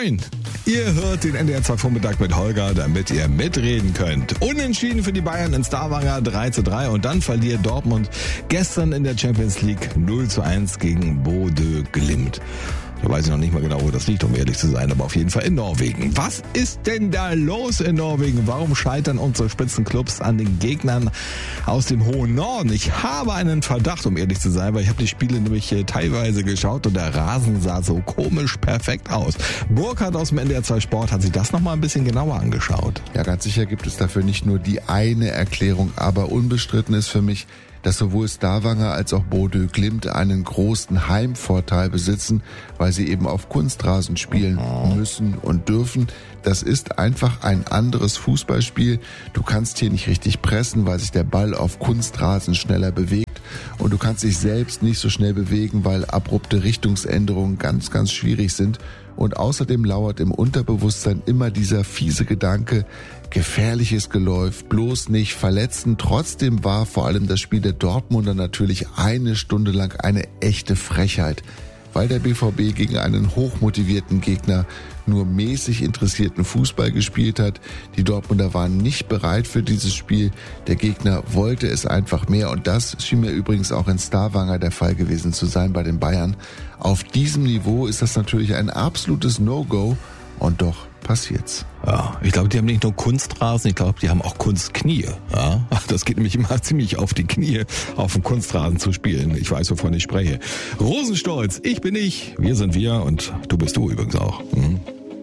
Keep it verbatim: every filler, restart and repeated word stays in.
Moin! Ihr hört den N D R zwei Vormittag mit Holger, damit ihr mitreden könnt. Unentschieden für die Bayern in Stavanger drei zu drei und dann verliert Dortmund gestern in der Champions League null zu eins gegen Bodø Glimt. Da weiß ich noch nicht mal genau, wo das liegt, um ehrlich zu sein, aber auf jeden Fall in Norwegen. Was ist denn da los in Norwegen? Warum scheitern unsere Spitzenclubs an den Gegnern aus dem hohen Norden? Ich habe einen Verdacht, um ehrlich zu sein, weil ich habe die Spiele nämlich teilweise geschaut und der Rasen sah so komisch perfekt aus. Burkhard aus dem N D R zwei Sport hat sich das nochmal ein bisschen genauer angeschaut. Ja, ganz sicher gibt es dafür nicht nur die eine Erklärung, aber unbestritten ist für mich, dass sowohl Stavanger als auch Bodø Glimt einen großen Heimvorteil besitzen, weil sie eben auf Kunstrasen spielen müssen und dürfen. Das ist einfach ein anderes Fußballspiel. Du kannst hier nicht richtig pressen, weil sich der Ball auf Kunstrasen schneller bewegt. Und du kannst dich selbst nicht so schnell bewegen, weil abrupte Richtungsänderungen ganz, ganz schwierig sind. Und außerdem lauert im Unterbewusstsein immer dieser fiese Gedanke, gefährliches Geläuf, bloß nicht verletzen. Trotzdem war vor allem das Spiel der Dortmunder natürlich eine Stunde lang eine echte Frechheit, weil der B V B gegen einen hochmotivierten Gegner nur mäßig interessierten Fußball gespielt hat. Die Dortmunder waren nicht bereit für dieses Spiel. Der Gegner wollte es einfach mehr und das schien mir übrigens auch in Stavanger der Fall gewesen zu sein bei den Bayern. Auf diesem Niveau ist das natürlich ein absolutes No-Go und doch passiert's. Ja, ich glaube, die haben nicht nur Kunstrasen, ich glaube, die haben auch Kunstknie. Ja, das geht nämlich immer ziemlich auf die Knie, auf dem Kunstrasen zu spielen. Ich weiß, wovon ich spreche. Rosenstolz, ich bin ich, wir sind wir und du bist du übrigens auch. Mhm.